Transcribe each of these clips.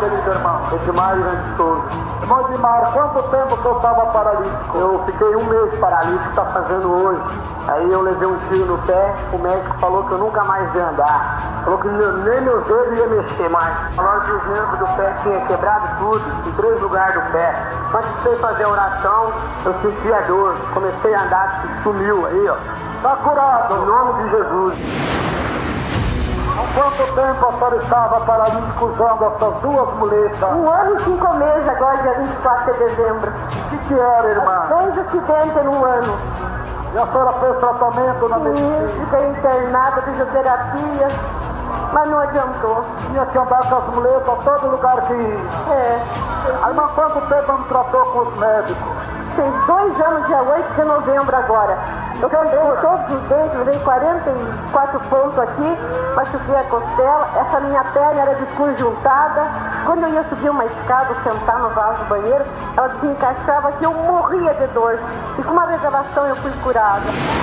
querido irmão? Edmar Grande Souza. Irmão Edmar, quanto tempo que eu estava paralítico? Eu fiquei 1 mês paralítico, está fazendo hoje. Aí eu levei um tiro no pé, o médico falou que eu nunca mais ia andar. Falou que nem meus dedos ia mexer mais. Falou que os nervos do pé tinha quebrado tudo, em 3 lugares do pé. Antes de fazer a oração, eu senti a dor. Comecei a andar, sumiu aí, ó. Está curado, em nome de Jesus. Há quanto tempo a senhora estava paralítico usando essas 2 muletas? 1 ano e 5 meses, agora dia 24 de dezembro. O que era, irmã? 2 acidentes em 1 ano. E a senhora fez tratamento na medicina? Fiquei internada, fisioterapia, mas não adiantou. Tinha que andar com as muletas a todo lugar que ia. É. Irmã, quanto tempo não tratou com os médicos? Tem 2 anos, dia 8 de novembro agora. Eu quebrei todos os dentes, levei 44 pontos aqui, machuquei a costela, essa minha perna era desconjuntada. Quando eu ia subir uma escada, sentar no vaso do banheiro, ela desencaixava que eu morria de dor. E com uma revelação eu fui curada.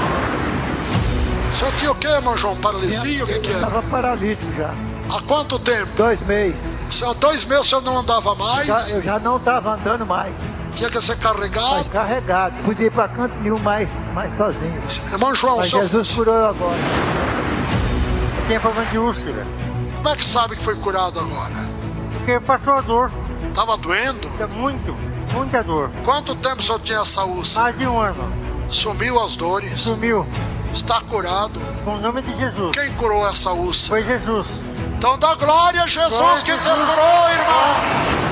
O senhor tinha o que, irmão João? Paralisia? O que era? Estava paralítico já. Há quanto tempo? 2 meses. Há 2 meses o senhor não andava mais? Eu já não estava andando mais. Tinha que ser carregado? Mas carregado. Podia ir para canto nenhum mais sozinho. Irmão João, mas o senhor... Jesus curou eu agora. Eu tenho problema de úlcera. Como é que sabe que foi curado agora? Porque passou a dor. Tava doendo? Muita dor. Quanto tempo o senhor tinha essa úlcera? Mais de 1 ano. Sumiu as dores? Sumiu. Está curado? Com o nome de Jesus. Quem curou essa úlcera? Foi Jesus. Então dá glória a Jesus que te curou, irmão!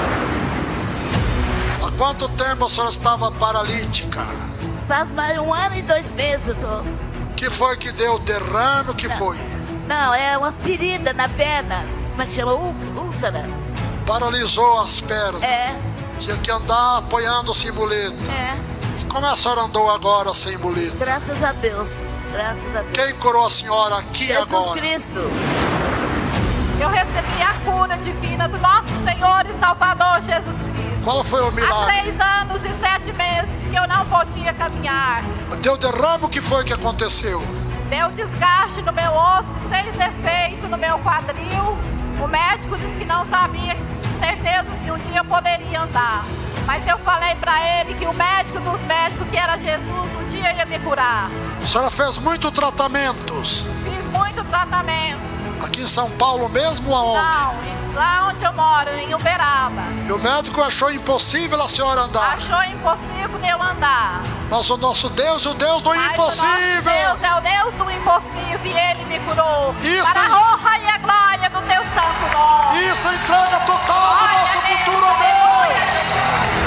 Há quanto tempo a senhora estava paralítica? Faz mais 1 ano e 2 meses, tô. Que foi que deu derrame? O que foi? Não, é uma ferida na perna. Como é que chama? Úlcera. Paralisou as pernas. É. Tinha que andar apoiando-se em muleta. É. E como a senhora andou agora sem muleta? Graças a Deus. Graças a Deus. Quem curou a senhora aqui Jesus agora? Cristo. Eu recebi a cura divina do nosso Senhor e Salvador Jesus Cristo. Qual foi o milagre? Há 3 anos e 7 meses que eu não podia caminhar. Deu derrame, o que foi que aconteceu? Deu desgaste no meu osso, 6 defeitos no meu quadril. O médico disse que não sabia, certeza, se um dia eu poderia andar. Mas eu falei pra ele que o médico dos médicos, que era Jesus, um dia ia me curar. A senhora fez muitos tratamentos? Fiz muito tratamento. Aqui em São Paulo mesmo, aonde? Não, lá onde eu moro, em Uberaba. E o médico achou impossível a senhora andar? Achou impossível de eu andar. Mas o nosso Deus, o Deus do Mas impossível. o nosso Deus é o Deus do impossível e Ele me curou. Isso para a honra e a glória do Teu santo nome. Isso, entrega total.